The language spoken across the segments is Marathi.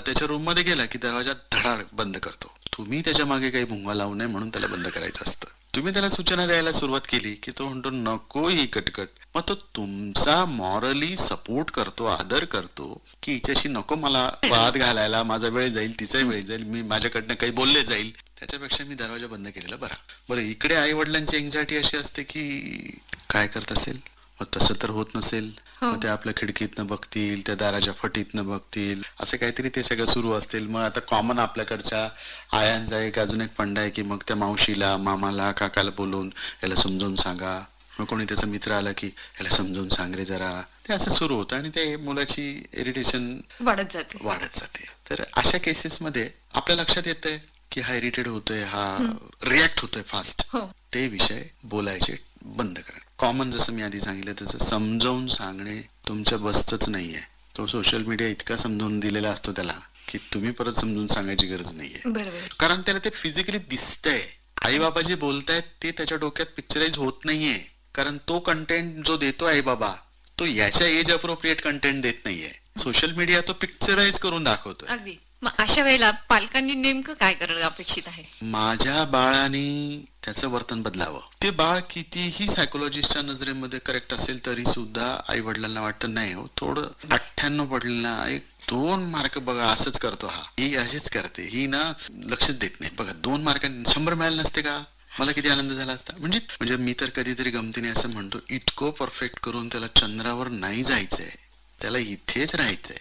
त्याच्या रूम मध्ये गेला की दरवाजा धडाड बंद करतो. तुम्ही त्याच्या मागे काही भुंगा लावू नये म्हणून त्याला बंद करायचं असतं. तुम्ही त्याला सूचना द्यायला सुरुवात केली की तो म्हणतो नको ही कटकट. मग तो तुमचा मॉरली सपोर्ट करतो, आदर करतो की हिच्याशी नको मला वाद घालायला, माझा वेळ जाईल, तिचा वेळ जाईल, मी माझ्याकडनं काही बोलले जाईल, त्याच्यापेक्षा मी दरवाजा बंद केलेला बरा. बरं, इकडे आई वडिलांची एन्झायटी अशी असते की काय करत असेल, मग तसं तर होत नसेल, मग ते आपल्या खिडकीतनं बघतील, त्या दाराच्या फटीतनं बघतील, असं काहीतरी ते सगळं सुरू असतील. मग आता कॉमन आपल्याकडच्या आयांचा एक अजून एक फंडा आहे की मग त्या मावशीला, मामाला, काकाला बोलून याला समजावून सांगा. मग कोणी त्याचा मित्र आला की याला समजावून सांग रे जरा. ते असं सुरू होतं आणि ते मुलाची इरिटेशन वाढत जाते. तर अशा केसेसमध्ये आपल्या लक्षात येतंय की हा इरिटेट होतोय, हा रिॲक्ट होतोय फास्ट, ते विषय बोलायचे बंद करा. कॉमन जसं मी आधी सांगितलं तसं समजावून सांगणे तुमच्या बसतच नाहीये. तो सोशल मीडिया इतका समजावून दिलेला असतो त्याला की तुम्ही परत समजून सांगायची गरज नाहीये. कारण त्याला ते फिजिकली दिसतंय. आई बाबा जे बोलतायत ते त्याच्या डोक्यात पिक्चराइज होत नाहीये. कारण तो कंटेंट जो देतो आई बाबा तो याच्या एज अप्रोप्रिएट कंटेंट देत नाहीये. सोशल मीडिया तो पिक्चराइज करून दाखवतोय. अगदी. मग अशा वेळेला पालकांनी नेमकं काय करणं अपेक्षित आहे? माझ्या बाळाने त्याचं वर्तन बदलावं. ते बाळ कितीही सायकोलॉजिस्टच्या नजरेमध्ये करेक्ट असेल तरी सुद्धा आई वडिलांना वाटतं नाही हो, थोडं 98 पडलेला, 1-2 मार्क बघा असंच करतो, हा ही अशीच करते, ही ना लक्षच देत नाही, बघा 2 मार्कांनी 100 मिळाले नसते का, मला किती आनंद झाला असता. म्हणजे मी तर कधीतरी गमतीने असं म्हणतो, इतकं परफेक्ट करून त्याला चंद्रावर नाही जायचंय, त्याला इथेच राहायचंय.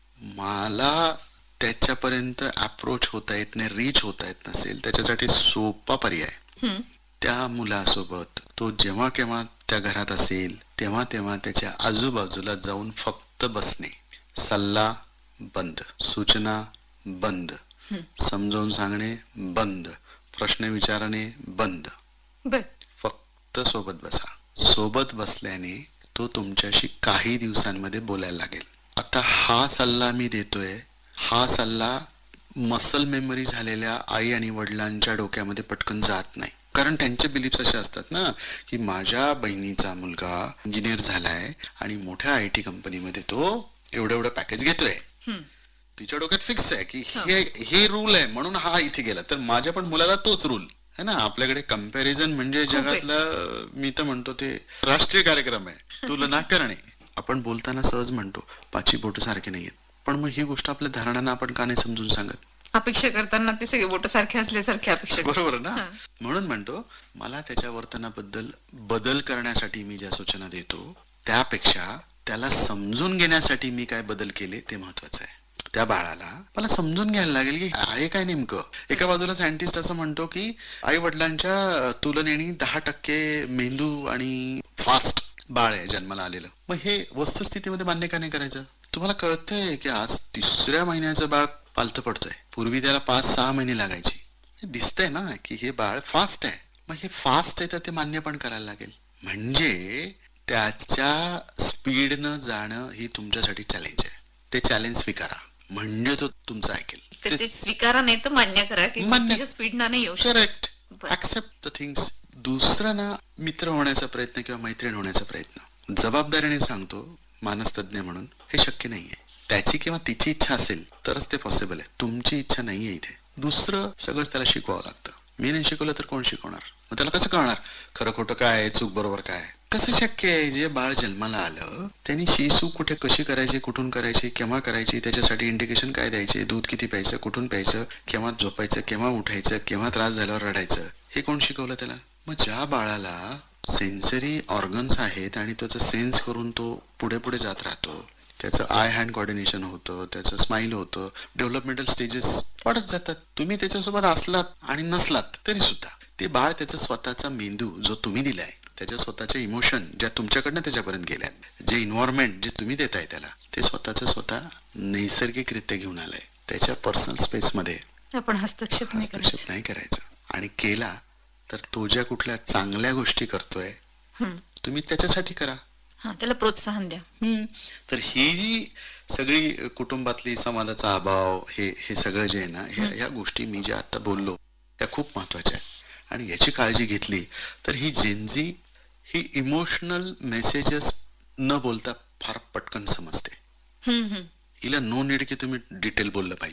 मला त्याच्यापर्यंत अप्रोच होता येत नाही, रीच होता येत नसेल, त्याच्यासाठी सोपा पर्याय, त्या मुलासोबत तो जेव्हा केव्हा त्या घरात असेल तेव्हा तेव्हा त्याच्या आजूबाजूला जाऊन फक्त बसणे. सल्ला बंद, सूचना बंद, समजावून सांगणे बंद, प्रश्न विचारणे बंद, फक्त सोबत बसा. सोबत बसल्याने तो तुमच्याशी काही दिवसांमध्ये बोलायला लागेल. आता हा सल्ला मी देतोय, हा सल्ला मसल मेमरी झालेल्या आई आणि वडिलांच्या डोक्यामध्ये पटकन जात नाही. कारण त्यांचे बिलीफ्स असे असतात ना की माझ्या बहिणीचा मुलगा इंजिनियर झालाय आणि मोठ्या IT कंपनीमध्ये तो एवढं पॅकेज घेतोय. तिच्या डोक्यात फिक्स आहे की हे रूल आहे म्हणून हा इथे गेला, तर माझ्या पण मुलाला तोच रूल है ना. आपल्याकडे कम्पॅरिझन म्हणजे जगातलं मी तर म्हणतो ते राष्ट्रीय कार्यक्रम आहे, तुलना करणे. आपण बोलताना सहज म्हणतो 5 बोट सारखे नाहीयेत, पण मग ही गोष्ट आपल्या धारणांना आपण का नाही समजून सांगत? अपेक्षा करताना ते सगळे बोट सारखे असल्यासारखे अपेक्षा, बरोबर ना. म्हणून म्हणतो मला त्याच्या वर्तनाबद्दल बदल करण्यासाठी मी ज्या सूचना देतो त्यापेक्षा त्याला समजून घेण्यासाठी मी काय बदल केले ते महत्वाचं आहे. त्या बाळाला मला समजून घ्यायला लागेल की आहे काय नेमकं. एका बाजूला सायंटिस्ट असं म्हणतो की आई वडिलांच्या तुलनेने 10% मेंदू आणि फास्ट बाळ आहे जन्माला आलेलं. मग हे वस्तुस्थितीमध्ये मान्य का नाही करायचं? तुम्हाला कळतंय की आज 3ऱ्या महिन्याचं बाळ पालथं पडतोय, पूर्वी त्याला 5-6 महिने लागायचे. हे दिसतंय ना की हे बाळ फास्ट आहे. मग हे फास्ट आहे तर ते मान्य पण करायला लागेल. म्हणजे त्याच्या स्पीडनं जाणं ही तुमच्यासाठी चॅलेंज आहे. ते चॅलेंज स्वीकारा म्हणजे तो तुमचं ऐकेल. ते स्वीकारा नाही तर मान्य करा की स्पीड ना नाही येऊ शकत. Correct, accept the things. दुसरं ना, मित्र होण्याचा प्रयत्न किंवा मैत्रीण होण्याचा प्रयत्न जबाबदारीने सांगतो मानसतज्ञ म्हणून, हे शक्य नाहीये. त्याची किंवा तिची इच्छा असेल तरच ते पॉसिबल आहे. तुमची इच्छा नाहीये इथे. दुसरं सगळं त्याला शिकवावं लागतं. मी नाही शिकवलं तर कोण शिकवणार? मग त्याला कसं कळणार खरं खोटं काय आहे, चूक बरोबर काय आहे? कसं शक्य आहे? जे बाळ जन्माला आलं त्यांनी शी कुठे कशी करायची, कुठून करायची, केव्हा करायची, त्याच्यासाठी इंडिकेशन काय द्यायचे, दूध किती प्यायचं, कुठून प्यायचं, केव्हा झोपायचं, केव्हा उठायचं, केव्हा त्रास झाल्यावर रडायचं, हे कोण शिकवलं त्याला? मग ज्या बाळाला सेन्सरी ऑर्गन्स आहेत आणि त्याचं सेन्स करून तो पुढे पुढे जात राहतो, त्याचं आय हँड कोऑर्डिनेशन होतं, त्याचं स्माईल होतं, डेव्हलपमेंटल स्टेजेस वाढत जातात. तुम्ही त्याच्यासोबत असलात आणि नसलात तरी सुद्धा ते बाळ त्याचा स्वतःचा मेंदू जो तुम्ही दिलाय, त्याच्या स्वतःच्या इमोशन ज्या तुमच्याकडनं त्याच्यापर्यंत गेल्यात, जे इन्व्हायरमेंट जे तुम्ही देताय त्याला, ते स्वतः नैसर्गिकरित्या घेऊन आलंय. त्याच्या पर्सनल स्पेस मध्ये आपण हस्तक्षेप नाही करायचा. आणि केला तर तो ज्या कुठल्या चांगल्या गोष्टी करतोय तुम्ही त्याच्यासाठी करा, त्याला प्रोत्साहन द्या. तर ही जी सगळी कुटुंबातली समाजाचा अभाव, हे सगळं जे आहे ना, ह्या गोष्टी मी ज्या आता बोललो त्या खूप महत्वाच्या आहेत. आणि याची काळजी घेतली तर ही जेनझी ही इमोशनल मेसेजेस न बोलता फार पटकन समजते. हिला नो नीड की तुम्ही डिटेल बोललं पाहिजे.